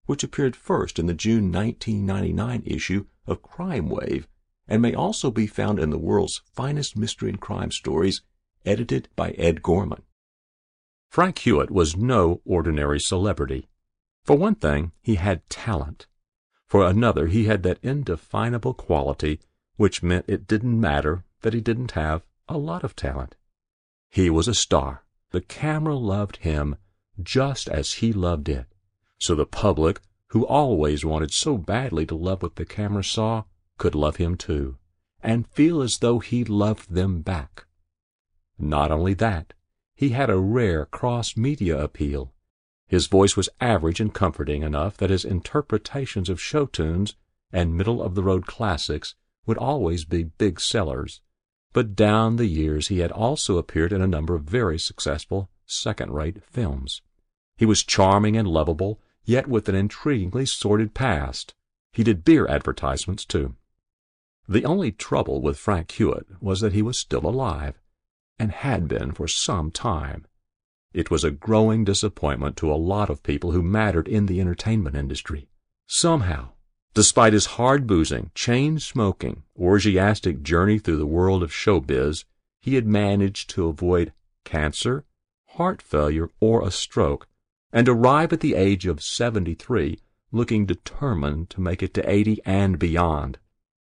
which appeared first in the June 1999 issue of Crime Wave, and may also be found in the world's finest mystery and crime stories, edited by Ed Gorman. Frank Hewitt was no ordinary celebrity. For one thing, he had talent. For another, he had that indefinable quality which meant it didn't matter that he didn't have a lot of talent. He was a star. The camera loved him just as he loved it. So the public, who always wanted so badly to love what the camera saw, could love him too, and feel as though he loved them back. Not only that, he had a rare cross-media appeal. His voice was average and comforting enough that his interpretations of show tunes and middle-of-the-road classics would always be big sellers. But down the years he had also appeared in a number of very successful second-rate films. He was charming and lovable, yet with an intriguingly sordid past. He did beer advertisements, too. The only trouble with Frank Hewitt was that he was still alive, and had been for some time. It was a growing disappointment to a lot of people who mattered in the entertainment industry. Somehow, despite his hard boozing, chain-smoking, orgiastic journey through the world of showbiz, he had managed to avoid cancer, heart failure, or a stroke, and arrive at the age of 73 looking determined to make it to 80 and beyond.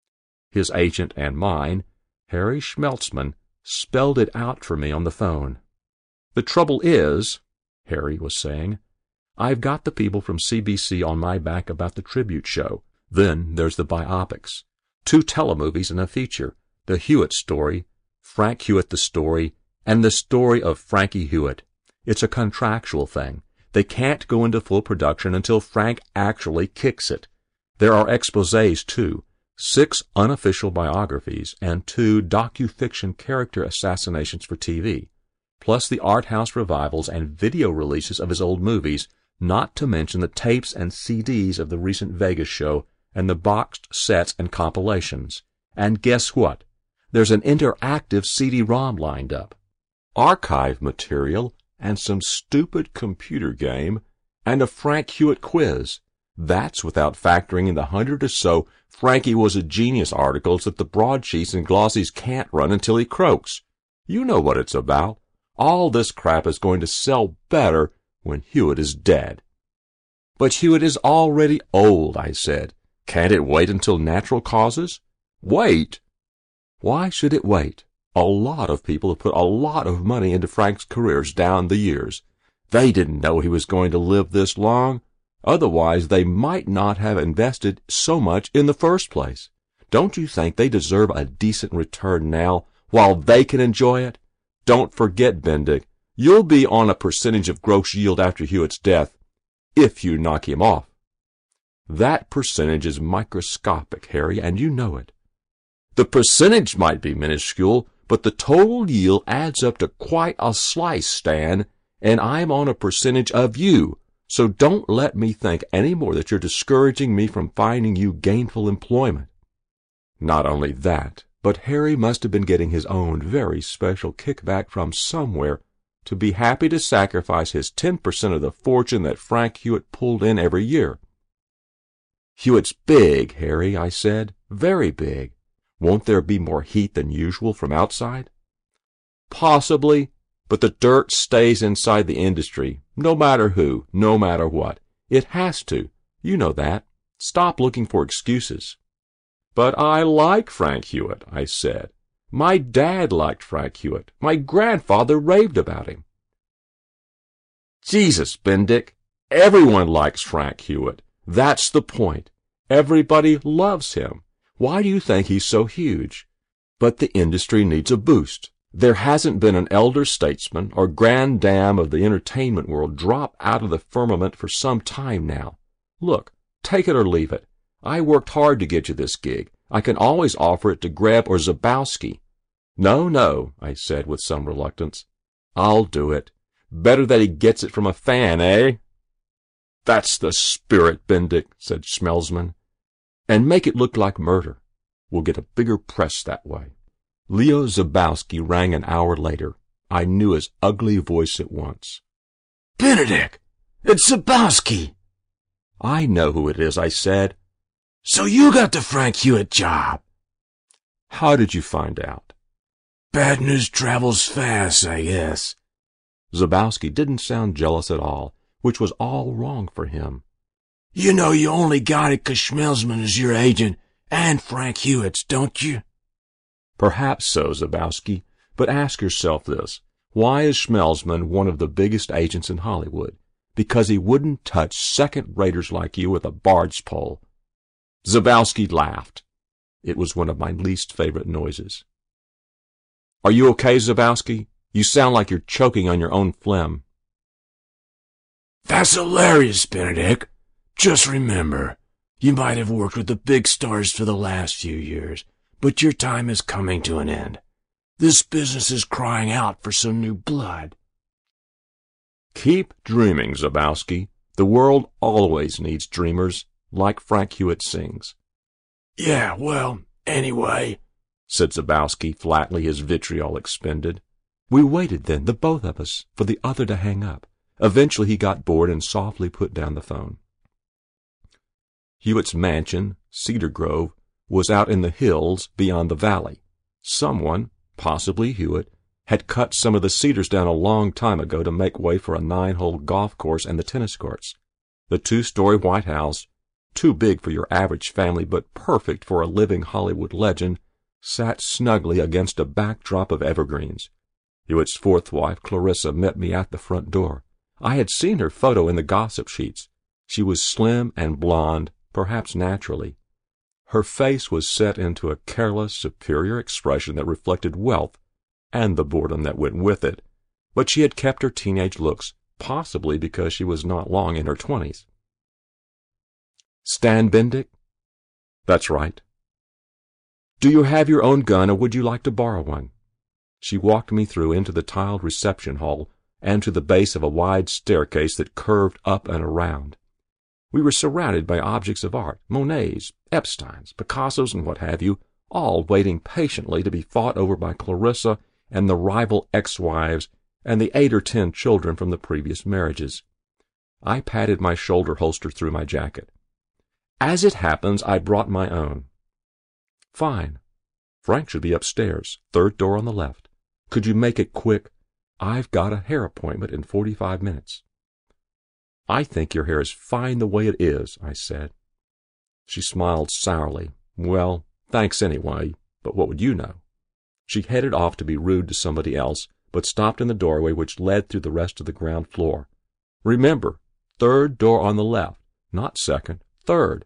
His agent and mine, Harry Schmeltzman, spelled it out for me on the phone. "The trouble is," Harry was saying, "I've got the people from CBC on my back about the tribute show. Then there's the biopics, 2 telemovies and a feature, the Hewitt story, Frank Hewitt the story, and the story of Frankie Hewitt. It's a contractual thing. They can't go into full production until Frank actually kicks it. There are exposés, too, 6 unofficial biographies, and 2 docu-fiction character assassinations for TV, plus the art house revivals and video releases of his old movies, not to mention the tapes and CDs of the recent Vegas show and the boxed sets and compilations. And guess what? There's an interactive CD-ROM lined up, archive material, and some stupid computer game, and a Frank Hewitt quiz. That's without factoring in the 100 or so Frankie was a genius articles that the broadsheets and glossies can't run until he croaks. You know what it's about. All this crap is going to sell better when Hewitt is dead." "But Hewitt is already old," I said. "Can't it wait until natural causes?" "Wait? Why should it wait? A lot of people have put a lot of money into Frank's careers down the years. They didn't know he was going to live this long. Otherwise, they might not have invested so much in the first place. Don't you think they deserve a decent return now, while they can enjoy it? Don't forget, Bendick, you'll be on a percentage of gross yield after Hewitt's death, if you knock him off. That percentage is microscopic, Harry, and you know it. The percentage might be minuscule, but the total yield adds up to quite a slice, Stan, and I'm on a percentage of you. So don't let me think any more that you're discouraging me from finding you gainful employment." Not only that, but Harry must have been getting his own very special kickback from somewhere to be happy to sacrifice his 10% of the fortune that Frank Hewitt pulled in every year. "Hewitt's big, Harry," I said. "Very big. Won't there be more heat than usual from outside?" "Possibly. But the dirt stays inside the industry, no matter who, no matter what. It has to. You know that. Stop looking for excuses." "But I like Frank Hewitt," I said. "My dad liked Frank Hewitt. My grandfather raved about him." "Jesus, Bendick, everyone likes Frank Hewitt. That's the point. Everybody loves him. Why do you think he's so huge? But the industry needs a boost. There hasn't been an elder statesman or grand dame of the entertainment world drop out of the firmament for some time now. Look, take it or leave it. I worked hard to get you this gig. I can always offer it to Greb or Zabowski." No, I said with some reluctance. "I'll do it. Better that he gets it from a fan, eh?" "That's the spirit, Bendick," said Schmelzman. "And make it look like murder. We'll get a bigger press that way." Leo Zabowski rang an hour later. I knew his ugly voice at once. "Benedict, it's Zabowski." I know who it is, I said. So you got the Frank Hewitt job? How did you find out? Bad news travels fast, I guess. Zabowski didn't sound jealous at all, which was all wrong for him. You know you only got it 'cause Schmelzman is your agent and Frank Hewitt's, don't you? Perhaps so, Zabowski, but ask yourself this. Why is Schmelzman one of the biggest agents in Hollywood? Because he wouldn't touch second-raters like you with a barge pole. Zabowski laughed. It was one of my least favorite noises. Are you okay, Zabowski? You sound like you're choking on your own phlegm. That's hilarious, Benedict. Just remember, you might have worked with the big stars for the last few years, but your time is coming to an end. This business is crying out for some new blood. Keep dreaming, Zabowski. The world always needs dreamers, like Frank Hewitt sings. Yeah, well, anyway, said Zabowski flatly, his vitriol expended. We waited then, the both of us, for the other to hang up. Eventually he got bored and softly put down the phone. Hewitt's mansion, Cedar Grove, was out in the hills beyond the valley. Someone, possibly Hewitt, had cut some of the cedars down a long time ago to make way for a 9-hole golf course and the tennis courts. The 2-story white house, too big for your average family but perfect for a living Hollywood legend, sat snugly against a backdrop of evergreens. Hewitt's fourth wife, Clarissa, met me at the front door. I had seen her photo in the gossip sheets. She was slim and blonde, perhaps naturally. Her face was set into a careless, superior expression that reflected wealth and the boredom that went with it, but she had kept her teenage looks, possibly because she was not long in her 20s. Stan Bendick? That's right. Do you have your own gun, or would you like to borrow one? She walked me through into the tiled reception hall and to the base of a wide staircase that curved up and around. We were surrounded by objects of art, Monets, Epsteins, Picassos, and what have you, all waiting patiently to be fought over by Clarissa and the rival ex-wives and the 8 or 10 children from the previous marriages. I patted my shoulder holster through my jacket. As it happens, I brought my own. Fine. Frank should be upstairs, 3rd door on the left. Could you make it quick? I've got a hair appointment in 45 minutes. I think your hair is fine the way it is, I said. She smiled sourly. Well, thanks anyway, but what would you know? She headed off to be rude to somebody else, but stopped in the doorway which led through the rest of the ground floor. Remember, 3rd door on the left, not 2nd, 3rd.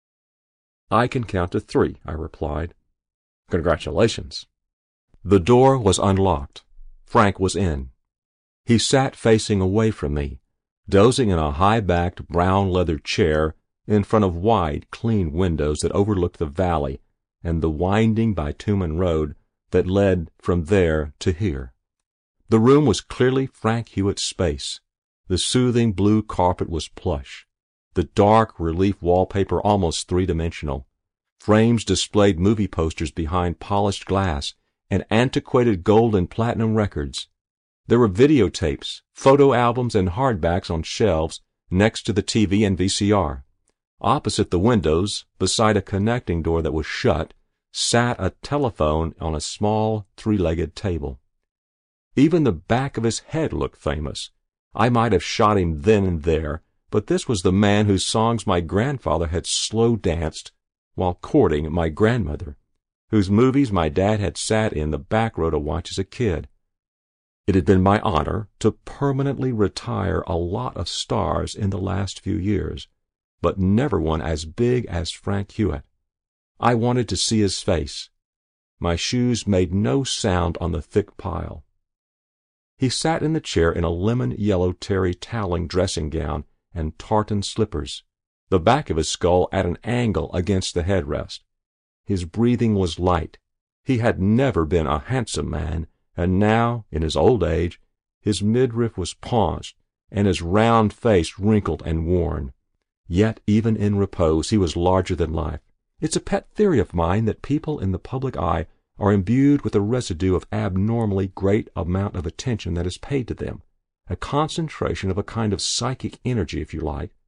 I can count to 3, I replied. Congratulations. The door was unlocked. Frank was in. He sat facing away from me, dozing in a high-backed brown leather chair in front of wide, clean windows that overlooked the valley and the winding bitumen road that led from there to here. The room was clearly Frank Hewitt's space. The soothing blue carpet was plush. The dark relief wallpaper almost 3-dimensional. Frames displayed movie posters behind polished glass and antiquated gold and platinum records. There were videotapes, photo albums, and hardbacks on shelves next to the TV and VCR. Opposite the windows, beside a connecting door that was shut, sat a telephone on a small 3-legged table. Even the back of his head looked famous. I might have shot him then and there, but this was the man whose songs my grandfather had slow danced while courting my grandmother, whose movies my dad had sat in the back row to watch as a kid. It had been my honor to permanently retire a lot of stars in the last few years, but never one as big as Frank Hewitt. I wanted to see his face. My shoes made no sound on the thick pile. He sat in the chair in a lemon-yellow terry toweling dressing gown and tartan slippers, the back of his skull at an angle against the headrest. His breathing was light. He had never been a handsome man, and now, in his old age, his midriff was paunched, and his round face wrinkled and worn. Yet, even in repose, he was larger than life. It's a pet theory of mine that people in the public eye are imbued with a residue of abnormally great amount of attention that is paid to them, a concentration of a kind of psychic energy, if you like.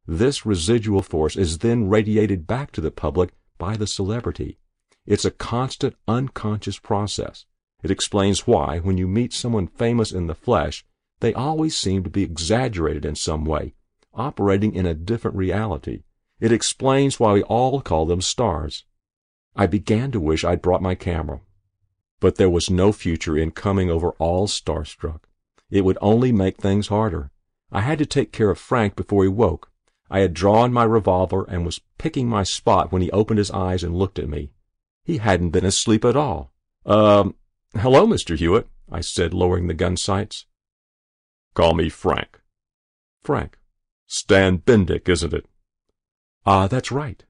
This residual force is then radiated back to the public by the celebrity. It's a constant unconscious process. It explains why, when you meet someone famous in the flesh, they always seem to be exaggerated in some way, operating in a different reality. It explains why we all call them stars. I began to wish I'd brought my camera. But there was no future in coming over all starstruck. It would only make things harder. I had to take care of Frank before he woke. I had drawn my revolver and was picking my spot when he opened his eyes and looked at me. He hadn't been asleep at all. Hello, Mr. Hewitt, I said, lowering the gun sights. Call me Frank. Frank. Stan Bendick, isn't it? That's right.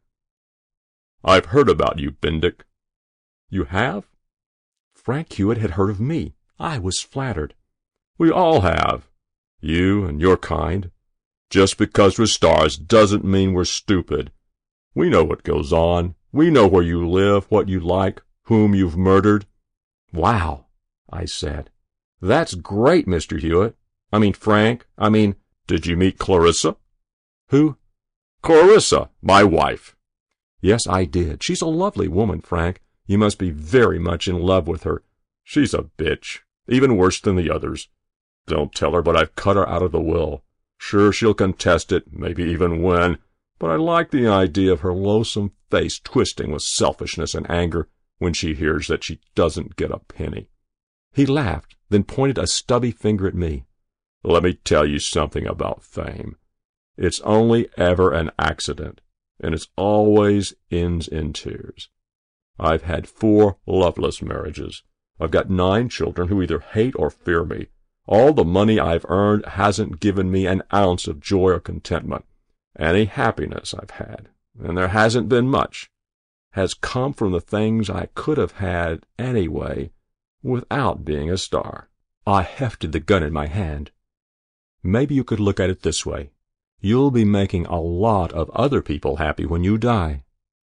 I've heard about you, Bendick. You have? Frank Hewitt had heard of me. I was flattered. We all have. You and your kind. Just because we're stars doesn't mean we're stupid. We know what goes on. We know where you live, what you like, whom you've murdered. Wow, I said. That's great, Mr. Hewitt. Frank. Did you meet Clarissa? Who? Clarissa, my wife. Yes, I did. She's a lovely woman, Frank. You must be very much in love with her. She's a bitch, even worse than the others. Don't tell her, but I've cut her out of the will. Sure, she'll contest it, maybe even win, but I like the idea of her loathsome face twisting with selfishness and anger when she hears that she doesn't get a penny. He laughed, then pointed a stubby finger at me. Let me tell you something about fame. It's only ever an accident, and it always ends in tears. I've had 4 loveless marriages. I've got 9 children who either hate or fear me. All the money I've earned hasn't given me an ounce of joy or contentment. Any happiness I've had, and there hasn't been much, has come from the things I could have had anyway without being a star. I hefted the gun in my hand. Maybe you could look at it this way. You'll be making a lot of other people happy when you die.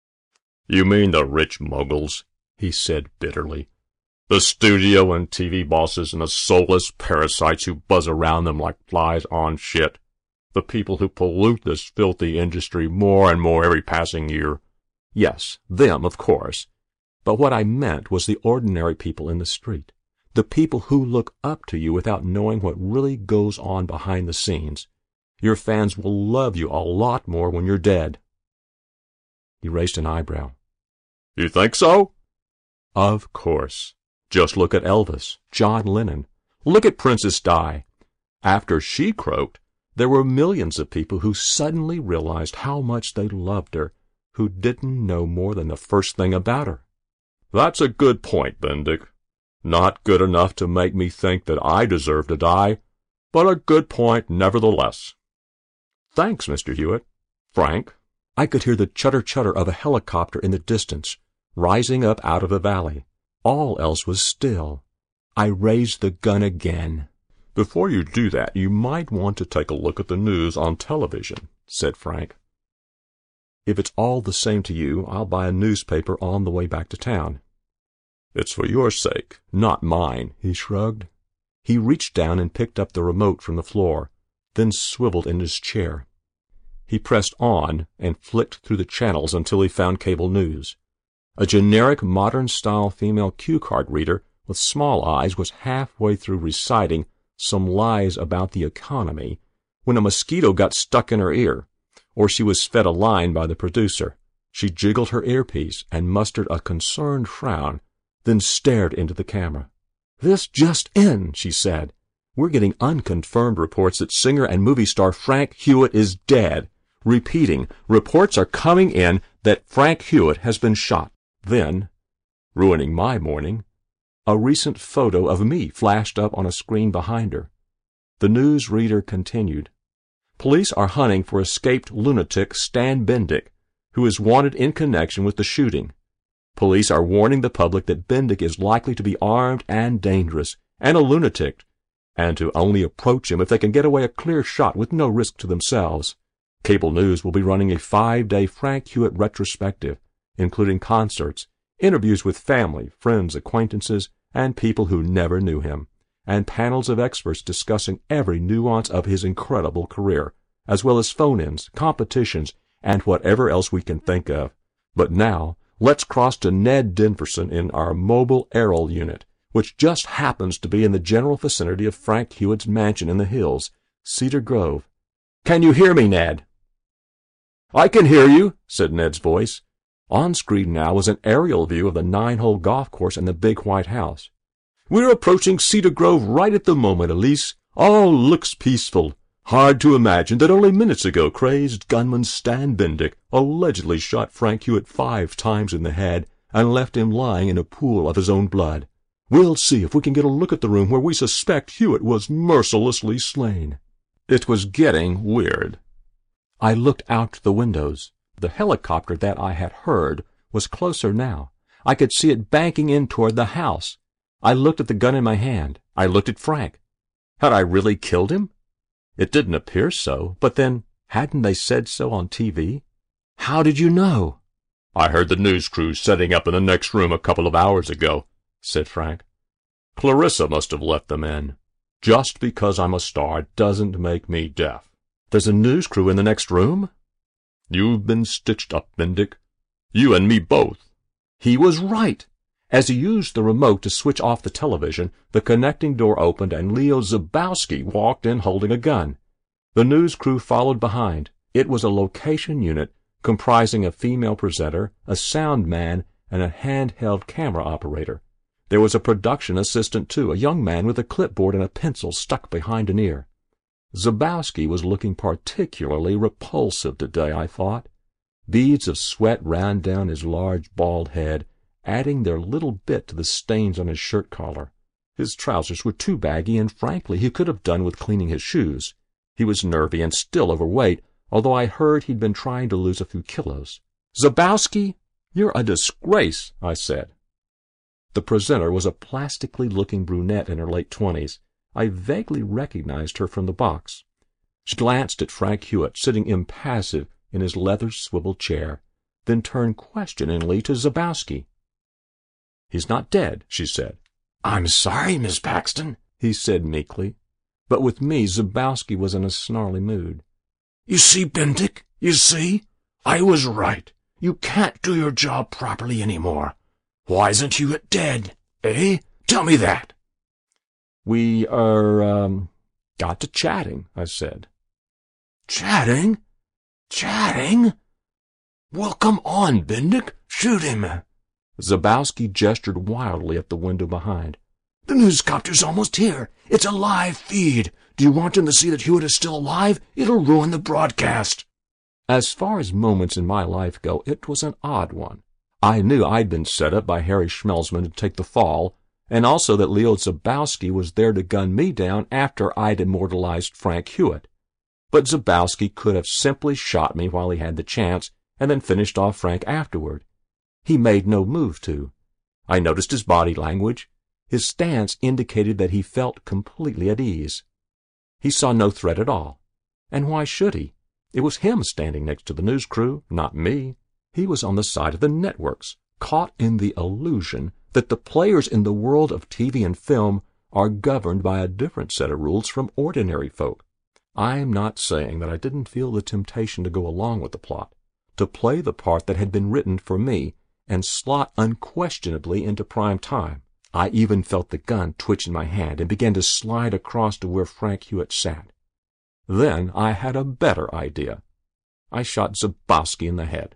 You mean the rich moguls, he said bitterly. The studio and TV bosses and the soulless parasites who buzz around them like flies on shit. The people who pollute this filthy industry more and more every passing year. Yes, them, of course. But what I meant was the ordinary people in the street. The people who look up to you without knowing what really goes on behind the scenes. Your fans will love you a lot more when you're dead. He raised an eyebrow. You think so? Of course. Just look at Elvis, John Lennon. Look at Princess Di. After she croaked, there were millions of people who suddenly realized how much they loved her, who didn't know more than the first thing about her. That's a good point, Bendick. Not good enough to make me think that I deserve to die, but a good point nevertheless. Thanks, Mr. Hewitt. Frank. I could hear the chutter-chutter of a helicopter in the distance, rising up out of the valley. All else was still. I raised the gun again. Before you do that, you might want to take a look at the news on television, said Frank. If it's all the same to you, I'll buy a newspaper on the way back to town. It's for your sake, not mine, he shrugged. He reached down and picked up the remote from the floor, then swiveled in his chair. He pressed on and flicked through the channels until he found cable news. A generic modern-style female cue card reader with small eyes was halfway through reciting some lies about the economy when a mosquito got stuck in her ear, or she was fed a line by the producer. She jiggled her earpiece and mustered a concerned frown, then stared into the camera. "This just in," she said. "We're getting unconfirmed reports that singer and movie star Frank Hewitt is dead. Repeating, reports are coming in that Frank Hewitt has been shot." Then, ruining my morning, a recent photo of me flashed up on a screen behind her. The news reader continued. Police are hunting for escaped lunatic Stan Bendick, who is wanted in connection with the shooting. Police are warning the public that Bendick is likely to be armed and dangerous, and a lunatic, and to only approach him if they can get away a clear shot with no risk to themselves. Cable News will be running a 5-day Frank Hewitt retrospective, including concerts, interviews with family, friends, acquaintances, and people who never knew him, and panels of experts discussing every nuance of his incredible career, as well as phone-ins, competitions, and whatever else we can think of. But now, let's cross to Ned Denverson in our mobile aerial unit, which just happens to be in the general vicinity of Frank Hewitt's mansion in the hills, Cedar Grove. Can you hear me, Ned? I can hear you, said Ned's voice. On screen now was an aerial view of the 9-hole golf course and the big white house. We're approaching Cedar Grove right at the moment, Elise. All looks peaceful. Hard to imagine that only minutes ago crazed gunman Stan Bendick allegedly shot Frank Hewitt 5 times in the head and left him lying in a pool of his own blood. We'll see if we can get a look at the room where we suspect Hewitt was mercilessly slain. It was getting weird. I looked out the windows. The helicopter that I had heard was closer now. I could see it banking in toward the house. I looked at the gun in my hand. I looked at Frank. Had I really killed him? It didn't appear so, but then, hadn't they said so on TV? How did you know? I heard the news crew setting up in the next room a couple of hours ago, said Frank. Clarissa must have let them in. Just because I'm a star doesn't make me deaf. There's a news crew in the next room? You've been stitched up, Bendick. You and me both. He was right. As he used the remote to switch off the television, the connecting door opened and Leo Zabowski walked in holding a gun. The news crew followed behind. It was a location unit comprising a female presenter, a sound man, and a handheld camera operator. There was a production assistant, too, a young man with a clipboard and a pencil stuck behind an ear. Zabowski was looking particularly repulsive today, I thought. Beads of sweat ran down his large bald head, adding their little bit to the stains on his shirt collar. His trousers were too baggy, and frankly he could have done with cleaning his shoes. He was nervy and still overweight, although I heard he'd been trying to lose a few kilos. Zabowski, you're a disgrace, I said. The presenter was a plastically-looking brunette in her late 20s. I vaguely recognized her from the box. She glanced at Frank Hewitt, sitting impassive in his leather swivel chair, then turned questioningly to Zabowski. He's not dead, she said. I'm sorry, Miss Paxton, he said meekly. But with me, Zabowski was in a snarly mood. You see, Bendick, you see? I was right. You can't do your job properly anymore. Why isn't Hewitt dead, eh? Tell me that. We, got to chatting, I said. Chatting? Chatting? Well, come on, Bendick. Shoot him. Zabowski gestured wildly at the window behind. The newscopter's almost here. It's a live feed. Do you want him to see that Hewitt is still alive? It'll ruin the broadcast. As far as moments in my life go, it was an odd one. I knew I'd been set up by Harry Schmelzman to take the fall, and also that Leo Zabowski was there to gun me down after I'd immortalized Frank Hewitt. But Zabowski could have simply shot me while he had the chance, and then finished off Frank afterward. He made no move to. I noticed his body language. His stance indicated that he felt completely at ease. He saw no threat at all. And why should he? It was him standing next to the news crew, not me. He was on the side of the networks, caught in the illusion that the players in the world of TV and film are governed by a different set of rules from ordinary folk. I'm not saying that I didn't feel the temptation to go along with the plot, to play the part that had been written for me and slot unquestionably into prime time. I even felt the gun twitch in my hand and began to slide across to where Frank Hewitt sat. Then I had a better idea. I shot Zabowski in the head.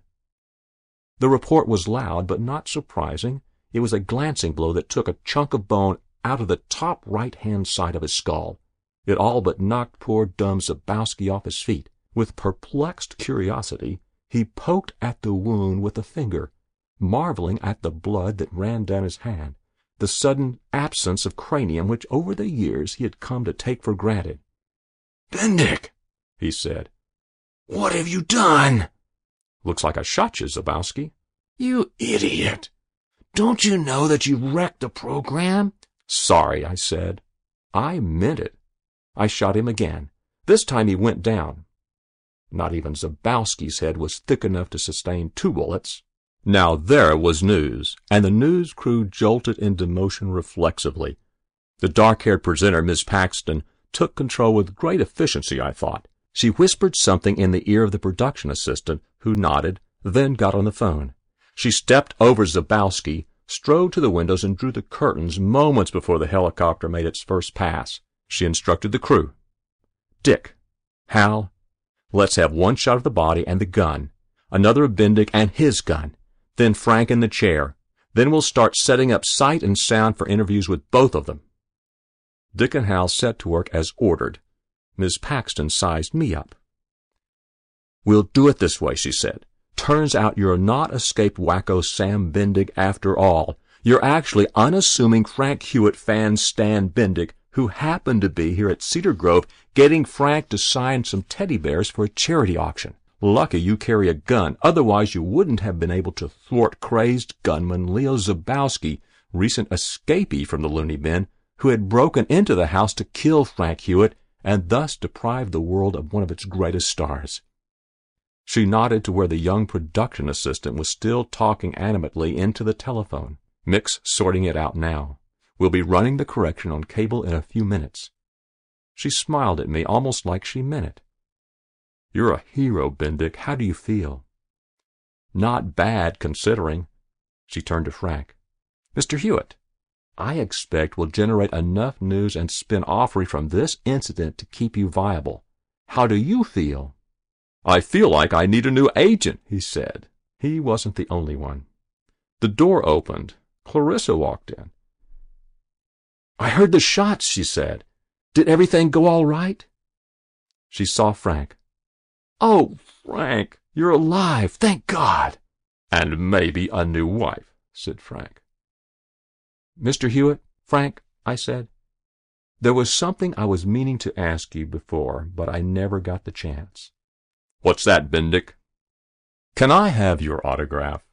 The report was loud but not surprising. It was a glancing blow that took a chunk of bone out of the top right-hand side of his skull. It all but knocked poor dumb Zabowski off his feet. With perplexed curiosity, he poked at the wound with a finger, marveling at the blood that ran down his hand, the sudden absence of cranium which over the years he had come to take for granted. Bendick, he said. What have you done? Looks like I shot you, Zabowski. You idiot. Don't you know that you wrecked the program? Sorry, I said. I meant it. I shot him again. This time he went down. Not even Zabowski's head was thick enough to sustain 2 bullets. Now there was news, and the news crew jolted into motion reflexively. The dark-haired presenter, Miss Paxton, took control with great efficiency, I thought. She whispered something in the ear of the production assistant, who nodded, then got on the phone. She stepped over Zabowski, strode to the windows, and drew the curtains moments before the helicopter made its first pass. She instructed the crew. Dick, Hal, let's have one shot of the body and the gun, another of Bendick and his gun, then Frank in the chair. Then we'll start setting up sight and sound for interviews with both of them. Dick and Hal set to work as ordered. Miss Paxton sized me up. We'll do it this way, she said. Turns out you're not escaped wacko Sam Bendick after all. You're actually unassuming Frank Hewitt fan Stan Bendick, who happened to be here at Cedar Grove getting Frank to sign some teddy bears for a charity auction. Lucky you carry a gun, otherwise you wouldn't have been able to thwart crazed gunman Leo Zabowski, recent escapee from the loony bin, who had broken into the house to kill Frank Hewitt and thus deprive the world of one of its greatest stars. She nodded to where the young production assistant was still talking animately into the telephone. Mick's sorting it out now. We'll be running the correction on cable in a few minutes. She smiled at me almost like she meant it. You're a hero, Bendick. How do you feel? Not bad, considering. She turned to Frank. Mr. Hewitt, I expect we'll generate enough news and spin-offery from this incident to keep you viable. How do you feel? I feel like I need a new agent, he said. He wasn't the only one. The door opened. Clarissa walked in. I heard the shots, she said. Did everything go all right? She saw Frank. Oh, Frank, you're alive, thank God. And maybe a new wife, said Frank. Mr. Hewitt, Frank, I said, there was something I was meaning to ask you before, but I never got the chance. What's that, Bendick? Can I have your autograph?